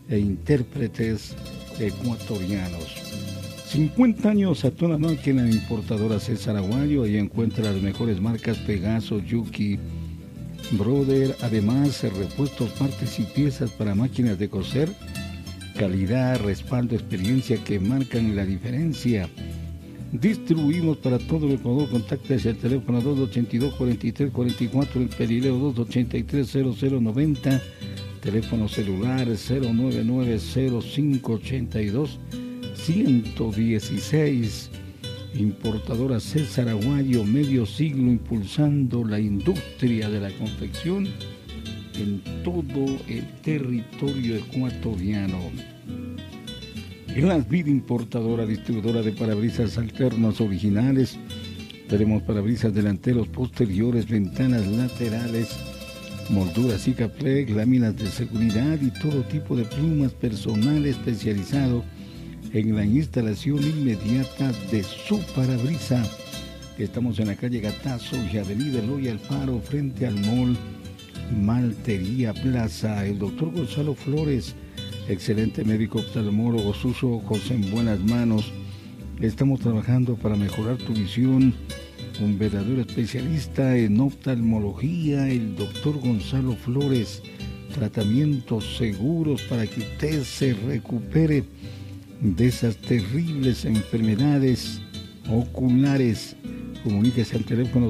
e intérpretes ecuatorianos. 50 años a toda máquina importadora César Aguayo. Ahí encuentra las mejores marcas Pegaso, Yuki, Brother. Además, repuestos, partes y piezas para máquinas de coser. Calidad, respaldo, experiencia que marcan la diferencia. Distribuimos para todo el Ecuador. Contáctese al teléfono 282-4344, el Perileo 283-0090, teléfono celular 099-0582-116. Importadora César Aguayo, medio siglo impulsando la industria de la confección en todo el territorio ecuatoriano. Glass Vid Importadora, distribuidora de parabrisas alternos originales. Tenemos parabrisas delanteros, posteriores, ventanas laterales, molduras Sikaflex, láminas de seguridad y todo tipo de plumas, personal especializado en la instalación inmediata de su parabrisa. Estamos en la calle Gatazo y avenida Eloy Alfaro, frente al mall Maltería Plaza. El doctor Gonzalo Flores, excelente médico oftalmólogo, sus ojos en buenas manos. Estamos trabajando para mejorar tu visión. Un verdadero especialista en oftalmología, el doctor Gonzalo Flores. Tratamientos seguros para que usted se recupere de esas terribles enfermedades oculares. Comuníquese al teléfono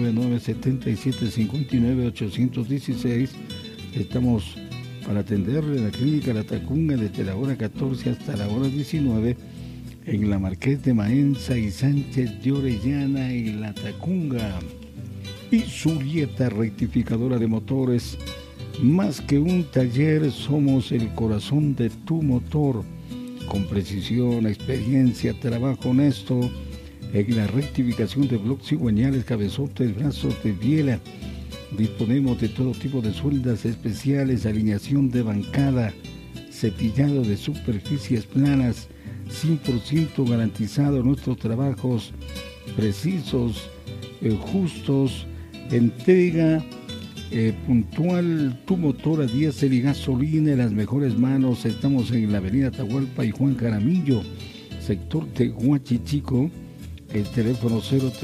099-7759-816. Estamos para atenderle en la clínica La Tacunga desde la hora 14 hasta la hora 19 en la Marqués de Maenza y Sánchez de Orellana y La Tacunga. Y Surieta, rectificadora de motores. Más que un taller, somos el corazón de tu motor. Con precisión, experiencia, trabajo honesto en la rectificación de bloques cigüeñales, cabezotes, brazos de biela. Disponemos de todo tipo de sueldas especiales, alineación de bancada, cepillado de superficies planas, 100% garantizado. Nuestros trabajos precisos, justos, entrega puntual, tu motor a diésel y gasolina en las mejores manos. Estamos en la avenida Atahualpa y Juan Jaramillo, sector de Huachichico. El teléfono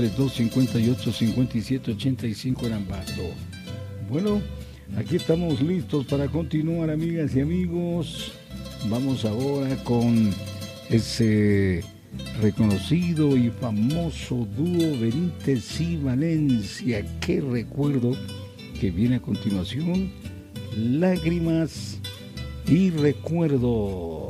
032-58-57-85 en Ambato. Bueno, aquí estamos listos para continuar, amigas y amigos. Vamos ahora con ese reconocido y famoso dúo Benítez y Valencia. Qué recuerdo, que viene a continuación. Lágrimas y recuerdo.